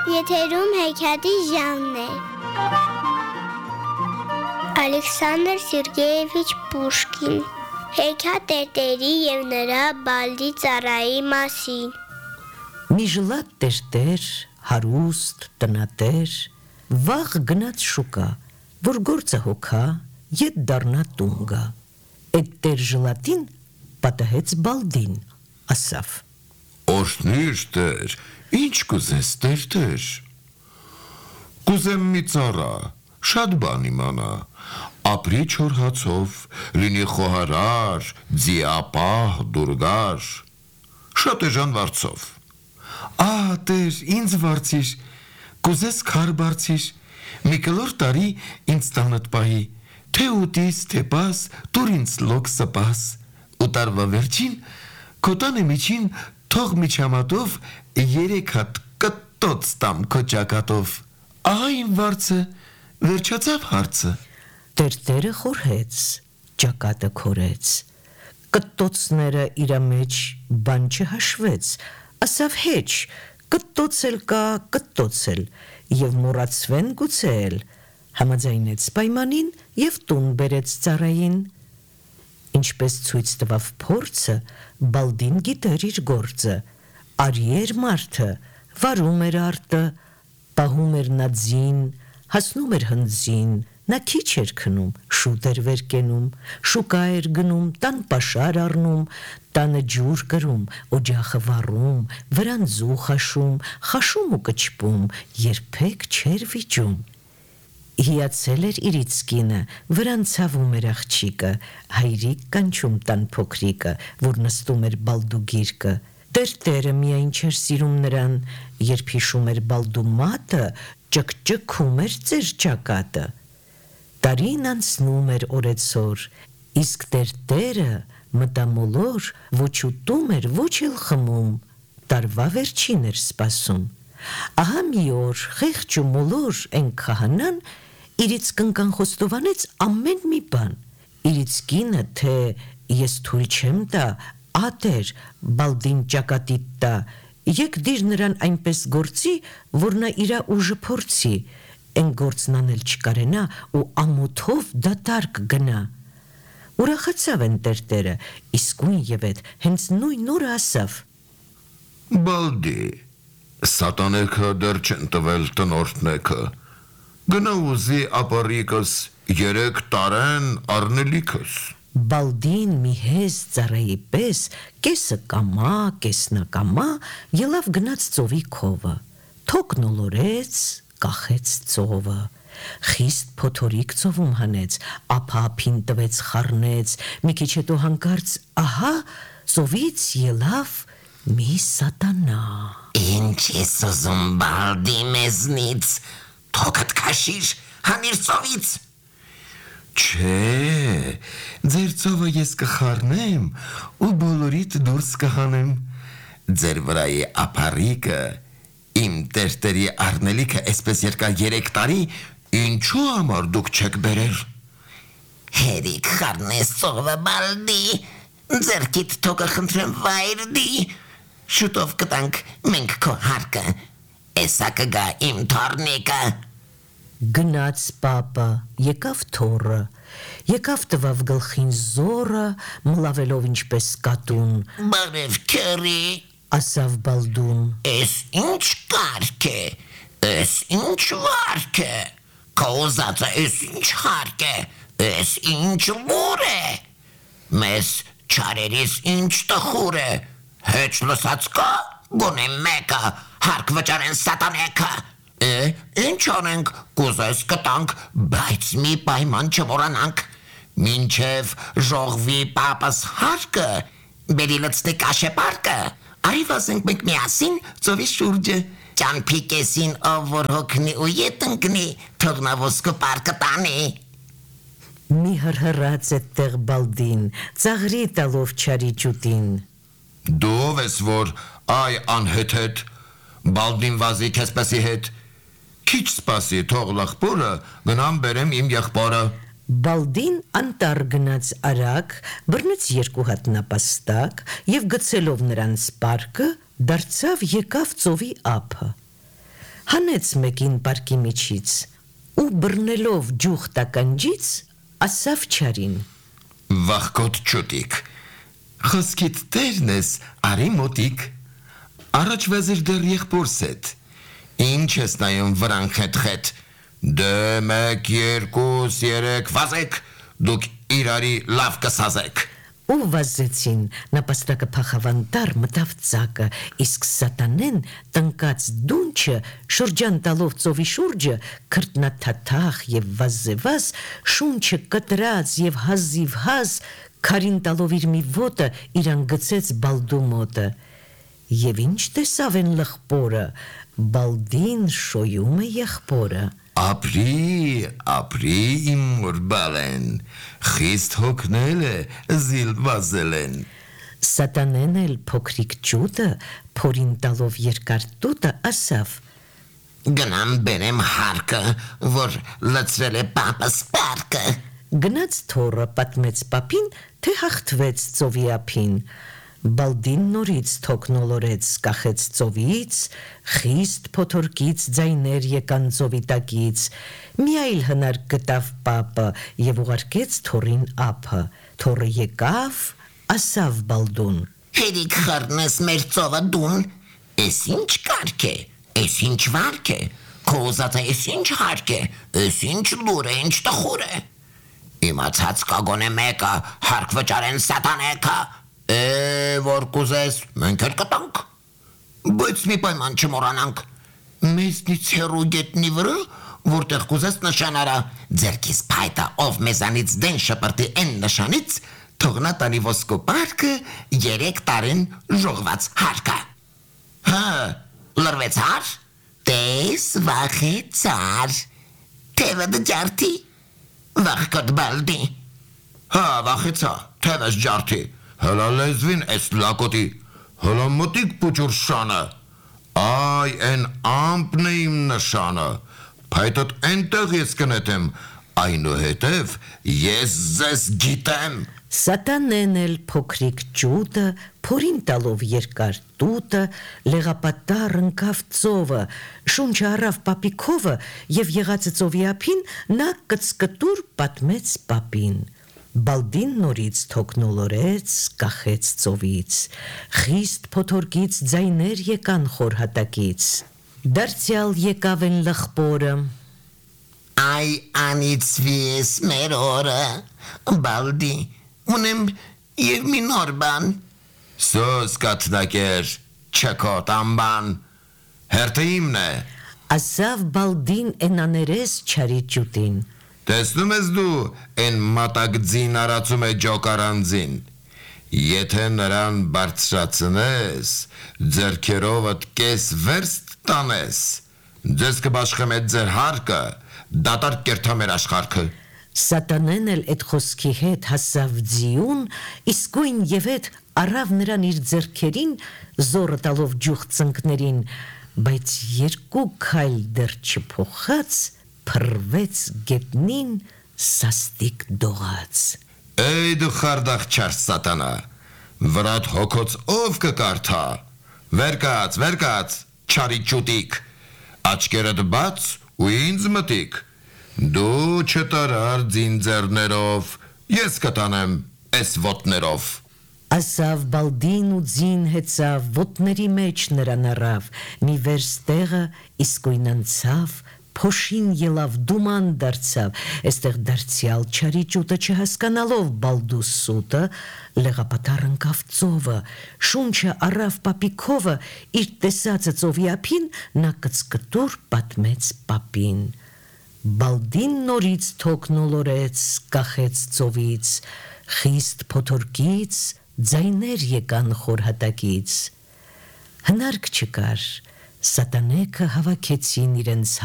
Եթերում հեքիաթի ժամն է։ Ալեքսանդր Սերգեևիչ Պուշկին։ Հեքիաթ տերտերի և նրա բալդի ծառայի մասին։ Մի ժլատ տերտեր, հարուստ, տնատեր, վաղ գնաց շուկա, որ գործը հոգա, ետ դառնա տուն գա։ Էդ տեր ժլատին պատահեց բալդին, ասավ. Օրհնիր տեր, ինչ կուզես տերտեր։ Կուզեմ մի ծառա, շատ բան իմանա, ապրի չոր հացով, լինի խոհարար, ձիապահ, դուրգար, շատ էժան վարձով։ Տեր, ինձ վարձիր, կուզես քար բարձիր, մի կլոր տարի ինձ տանդ պահի, թե ուտիս, թե պաս, տուր ինձ լոկ սպաս, ու տարվա վերջին, քո տանը միջին, թող միջամատով 3 հատ կտոց տամ քո ճակատով։ Ահա իմ վարձը, վերջացավ հարցը։ Տերտերը խորհեց, ճակատը քորեց, կտոցները իրա մեջ բան չհաշվեց, ասավ հեչ, կտոցել կա, կտոցել, և մոռացվեն գուցել, համաձայնեց պայմանին և տուն բերեց ծառային։ Ինչպես ցույց տվավ փորձը, բալդին գիտեր իր գործը, արիեր մարդը, վարում էր արտը, պահում էր նա ձին, հասնում էր հնձին, նա քիչ էր քնում, շուտ էր վեր կենում, շուկա էր գնում, տան պաշար առնում, տանը ջուր կրում, օջախը վառում, վրան ձու խաշում ու կչպում, երբեք չէր վիճում։ Հիացել էր իրից կինը, վրան ցավում էր աղջիկը, հայրիկ կանչում տան փոքրիկը, որ նստում էր բալդու գիրկը։ Տերտերը միայն չէր սիրում նրան, երբ հիշում էր բալդու մատը, ճկճկում էր ծեր ճակատը։ Տարին անցնում էր օրեցօր, իսկ տերտերը մտամոլոր ոչ ուտում էր, ոչ էլ խմում, տարվա վերջին էր սպասում։ Ահա մի օր խեղճ ու մոլոր են քահանան իրից կնկան խոստովանեց ամեն մի բան։ Իրից կինը, թե ես թույլ չեմ տա, ատեր բալդին ճակատիտ տա, եկ դիր նրան այնպես գործի, որ նա իրա ուժը փորձի, են գործն անել չկարենա ու ամոթով դատարկ գնա։ Ուրախացավ են տերտերը, իսկույն ևեթ հենց նույն օրը ասավ. Բալդի, սատանեքը դեռ չեն տվել տնորդնեքը, գնա ուզի ապարիկս 3 տարեն առնելիքս։ Բալդին մի հեզ ծառայի պես, կեսը կամա, կեսնակամա, ելավ գնաց ծովի քովը, թոկն ոլորեց, կախեց ծովը, խիստ փոթորիկ ծովում հանեց, ափափին տվեց խառնեց, մի քիչ հետո հանկարծ, ահա, ծովից ելավ մի սատանա։ Ինչ ես ուզում բալդի մեզնից, թոքդ քաշիր, հանիր ծովից։ Չէ, ձեր ծովը ես կխառնեմ ու բոլորիդ դուրս կհանեմ, ձեր վրայի ապարիկը, իմ տերտերի առնելիքը այսպես երկար 3 տարի, ինչու համար դուք չեք բերել։ Հերիք խառնես ծովը բալդի, ձերքիդ թոքը խնդրեմ վայրդի, շուտով կտանք մենք քո հարկը, էսա կգա իմ թորնիկը։ Գնաց պապը, եկավ թորը, եկավ տվավ գլխին զորը, մլավելով ինչպես կատուն։ Բարև քերի, ասավ բալդուն։ Էս ինչ կարգ է, էս ինչ վարք է, քո ուզածը էս ինչ հարկ է, էս ինչ լուր է, մեզ չարերիս ինչ տխուր է, հեչ լսած կա, գոնե մեկը, հարկ վճարեն սատանեքը։ Ինչ անենք, կուզես կտանք, բայց մի պայման չմոռանանք, մինչև ժողվի պապս հարկը, բերի լցնի կաշեպարկը, արի վազենք մենք միասին ծովի շուրջը, ճանփի կեսին ով որ հոգնի ու ետ ընկնի, թող նա ոսկու պարկը տանի։ Մի հրհրաց էդտեղ բալդին, ծաղրի տալով չարի ջուտին։ Դու ով ես, որ այ անհեթեթ, բալդին վազի քեզպեսի հետ, քիչ սպասի, թող լախպորը, գնամ բերեմ իմ եղբորը։ Բալդին անտառ գնաց արագ, բռնեց 2 հատ նապաստակ և գցելով նրանց պարկը, դարձավ եկավ ծովի ափը։ հանեց մեկին պարկի միջից ու բռնելով ջուխ տականջից ասավ չարին. Վախկոտ չուտիկ, խոսքիդ տերն ես արի մոտիկ, առաջ վազիր դեռ եղբորս հետ, ինչ ես նայում վրան խետ, դե 1, 2, 3 վազեք, դուք իրարի լավ կսազեք. ու վազեցին, նապաստակը փախավանդար մտավ ծակը, իսկ սատանեն տնկած դունչը շրջան տալով ծովի շուրջը քրտնաթաթախ եւ վազզեվազ շունչը կտրած եւ հազիվ հազ քարին տալով իր մի ոտը իրան գցեց բալդու մոտը եւ ինչ տեսավ են լխպորը բալդին շոյում է եղբորը Ապրի իմ մորբալեն, խիստ հոգնել է զիլ վազել են. Սատանեն էլ փոքրիկ ջուտը փորին տալով երկար տուտը ասավ. Գնամ բերեմ հարկը, որ լցրել է պապս պարկը. Գնաց թորը պատմեց պապին, թե հաղթվեց ծովի ափին. Բալդին նորից թոքնոլորեց կախեց ծովից, խիստ փոթորկից ձայներ եկան ծովի տակից, մի այլ հնար գտավ պապը եւ ուղարկեց թորին ափը, թորը եկավ, ասավ Բալդուն. Հերիք խառնես մեր ծովը դուն, էս ինչ կարգ է, էս ինչ վարք է, քո ուզածը էս ինչ հարկ է, էս ինչ լուր է, ինչ տխուր է. Իմացած կագոնե մեկը, հարկ վճարեն սատանեկը, որ կուզես, մենք էլ կտանք, բայց մի պայման չմոռանանք, մեզնից հեռու գետնի վրա, որտեղ կուզես նշանարա, ձերքիս փայտը, ով մեզանից դեն շպրտի են նշանից, թողնա տանի ոսկու պարկը 3 տարին ժողված հարկը. Հա, լրվեց հար, տես վախեցար, թևը դջարդի, վախկոտ բալդի. Հա, վախեցա, թևես ջարդի, հլա լեզվին էս լակոտի, հլա մտիկ պուչուր շանը, այ են ամպն է իմ նշանը, պայտոտ ենտեղ ես կնետեմ, այնուհետև ես ձեզ գիտեմ. Սատանեն էլ փոքրիկ ջուտը փորին տալով երկար տուտը լեղապատար ընկավ ծովը շունչը առավ պապիկովը եւ եղածը ծովի ափին նա կծկտուր պատմեց պապին Բալդին նորից թոքնոլորեց կախեց ծովից խիստ փոթորկից ձայներ եկան խորհատակից դարձյալ եկավ են լխպորը Այ անիծվի ես մեր օրը, Բալդի, ունեմ և մի նոր բան. Սոս կաթնակեր, չկոտ ամբան, հերթը իմն է, ասավ Բալդին էնաներես չարի ջուտին տեսնում ես դու են մատակձին արացում է ջոկարանձին, եթե նրան բարձրացնես, ձերքերովդ կես վերստ տանես, ձեզ կբաշխեմ էդ ձեր հարկը, դատար կերթա մեր աշխարհքը Սատանեն էլ այդ խոսքի հետ հասավ ձիուն, իսկույն եւ այդ առավ նրան իր ձեռքերին, զորը տալով ջուխ ծնկներին, բայց 2 քայլ դեռ չփոխած, փռվեց գետնին սաստիկ դողաց։ Էй դու խարդախ սատանա, վրատ հոգոց ով կկարդա, վերկաց, չարի ճուտիկ, աչկերդ բաց ու ինձ մտիկ, դու չտարար ձինձերներով, ես կտանեմ էս ոտներով։ Ասավ Բալդին ու ձին հեծավ, ոտների մեջ նրան առավ, մի վերստեղը իսկույն անցավ, փոշին ելավ դուման դարձավ, այստեղ դարձյալ չարի ճուտը չհասկանալով Բալդու սուտը, լեղապատար ընկավ ծովը, շունչը առավ պապիկովը, իր տեսածը ծովի ափին, նա կծկտուր պատմեց պապին։ Բալդին նորից թոքնոլորեց, կախեց ծովից, խիստ փոթորկից, ձայներ եկան խորհատակից։ Հնարք չկար, սատանեքը հավաքեցին իրենց